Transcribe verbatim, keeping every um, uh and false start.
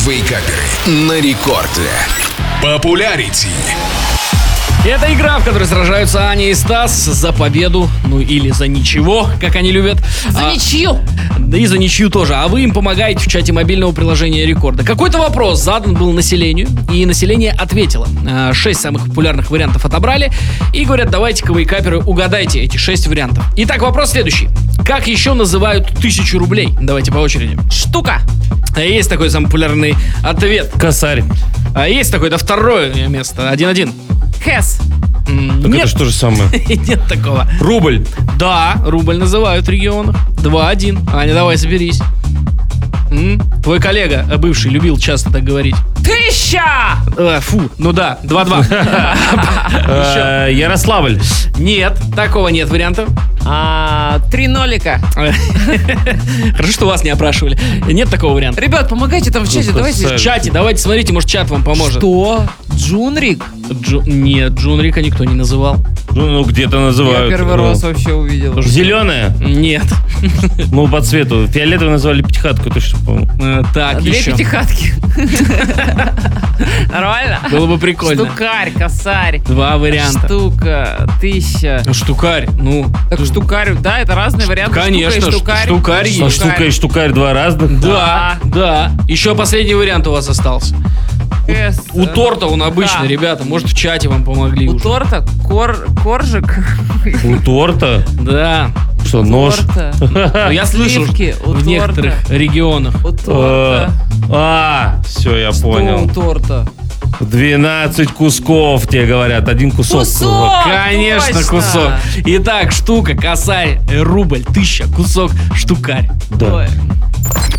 Вейкаперы на рекорде. Популярити. Это игра, в которой сражаются Аня и Стас за победу, ну или за ничего, как они любят. За а, ничью. Да и за ничью тоже. А вы им помогаете в чате мобильного приложения Рекорда. Какой-то вопрос задан был населению, и население ответило. А, Шесть самых популярных вариантов отобрали и говорят, давайте-ка вейкаперы угадайте эти шесть вариантов. Итак, вопрос следующий. Как еще называют тысячу рублей? Давайте по очереди. Штука. А Есть такой самый популярный ответ. Косарь. А Есть такое, это второе место. Один-один. Хэс. М, Так Нет. это что же самое? Нет такого. Рубль. Да, рубль называют в регионах. Два-один. Аня, давай, соберись. М? Твой коллега, э, бывший, любил часто так говорить. Тысяча. Э, фу, ну да, два-два. Э, Ярославль. Нет, такого нет вариантов. А, Три нолика. Хорошо, что вас не опрашивали. Нет такого варианта. Ребят, помогайте там в чате, Ну, давайте. красавец. В чате, давайте смотрите, может, чат вам поможет. Что? Джунрик? Джу- Нет, Джунрика никто не называл. Ну, ну, где-то называют. Я первый раз вообще увидел. Зеленая? Нет. Ну, по цвету. Фиолетовую называли пятихатку, точно помню. Э, Так, Две еще. пятихатки. Нормально? Было бы прикольно. Штукарь, косарь. Два варианта. Штука, тысяча. Ну, штукарь, ну. Так штукарь, да, это разные варианты. Конечно, Штука и штукарь. штукарь А есть. штука и штукарь два разных? Да, да. Еще последний вариант у вас остался. Эс, У э, торта он обычный, да. ребята. Может, в чате вам помогли У уже. торта кор, коржик. У торта? Да. Что, нож? Торта. Но я слышал Сливки у в торта. некоторых регионах. У Э, торта. А, все, я Что у понял. торта? двенадцать кусков, тебе говорят. Один кусок. Кусок! Конечно, точно. кусок. Итак, штука, косарь, рубль, тысяча, кусок, штукарь. Да. Ой.